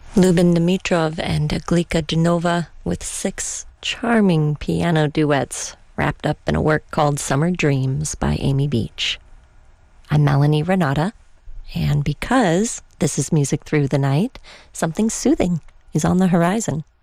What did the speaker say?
Lubin Dimitrov and Glika Genova with 6 charming piano duets wrapped up in a work called Summer Dreams by Amy Beach. I'm Melanie Renata, and because this is Music Through the Night, something soothing is on the horizon.